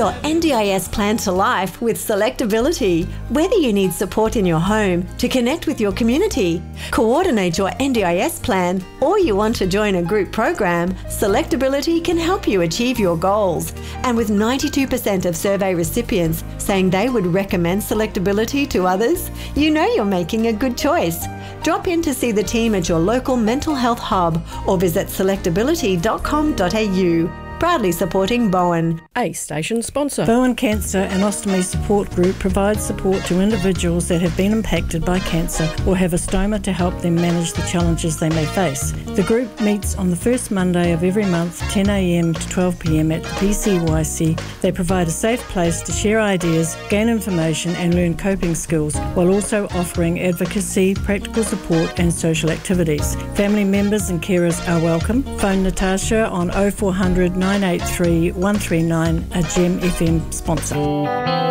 your NDIS plan to life with Selectability. Whether you need support in your home, to connect with your community, coordinate your NDIS plan, or you want to join a group program, Selectability can help you achieve your goals. And with 92% of survey recipients saying they would recommend Selectability to others, you know you're making a good choice. Drop in to see the team at your local mental health hub or visit selectability.com.au. Proudly supporting Bowen. A station sponsor. Bowen Cancer and Ostomy Support Group provides support to individuals that have been impacted by cancer or have a stoma to help them manage the challenges they may face. The group meets on the first Monday of every month, 10 a.m. to 12 p.m. at the PCYC. They provide a safe place to share ideas, gain information and learn coping skills, while also offering advocacy, practical support and social activities. Family members and carers are welcome. Phone Natasha on 0400 983 139, a Gem FM sponsor.